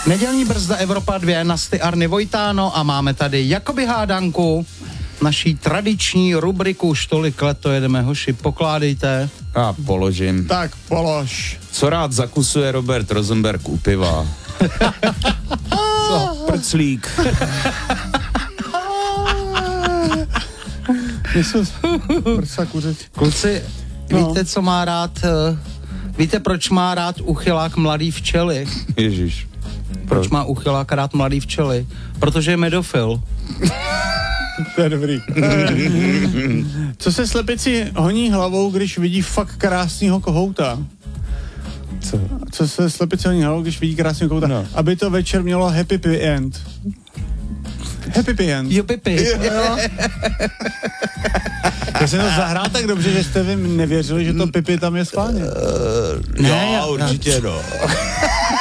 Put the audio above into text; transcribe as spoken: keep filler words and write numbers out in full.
Nedělní brzda Evropa dva, Nasty Arny Vojtáno a máme tady jakoby hádanku, naší tradiční rubriku, už tolik let to jedeme, hoši, pokládejte. A položím. Tak, polož. Co rád zakusuje Robert Rosenberg u piva? Co? Prclík. Prsa kuřeť. Kluci, No. víte, co má rád, uh, víte, proč má rád uchylák mladý včely? Ježiš. Proč má uchylák rád mladý včely? Protože je medofil. To je dobrý. Co se slepici honí hlavou, když vidí fakt krásného kohouta? Co? Co se slepici honí hlavou, když vidí krásného kohouta? No. Aby to večer mělo happy end. Happy end. Jo, pipi. Já jsem to zahrál tak dobře, že jste vy nevěřili, že to pipi tam je schválně. Ne, jo, určitě no.